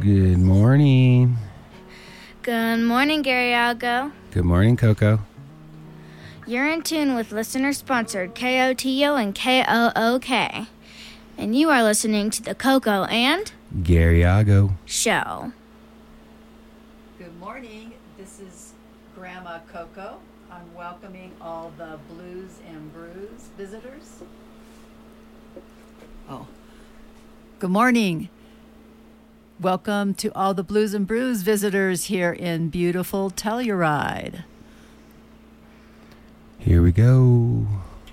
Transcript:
Good morning. Good morning, Gary Algo. Good morning, Coco. You're in tune with listener-sponsored KOTO and KOOK. And you are listening to the Coco and Garyago Show. Good morning. This is Grandma Coco. I'm welcoming all the Blues and Brews visitors. Good morning. Welcome to all the Blues and Brews visitors here in beautiful Telluride. Here we go.